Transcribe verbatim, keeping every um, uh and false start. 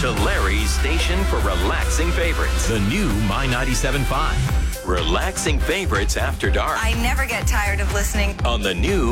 to Larry's station for relaxing favorites. The new My ninety-seven point five. Relaxing favorites after dark. I never get tired of listening. On the new